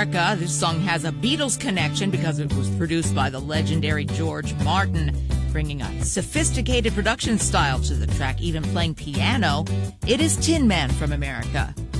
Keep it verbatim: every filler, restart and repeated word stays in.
America. This song has a Beatles connection because it was produced by the legendary George Martin, bringing a sophisticated production style to the track, even playing piano. It is Tin Man from America.